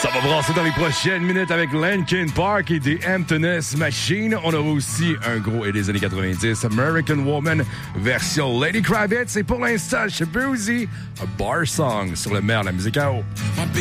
Ça va brasser dans les prochaines minutes avec Linkin Park et des Emptiness Machine. On aura aussi un gros et des années 90, American Woman version Lady Kravitz. Et pour l'instant, chez Boozy, a bar song sur le maire de la musique à eau.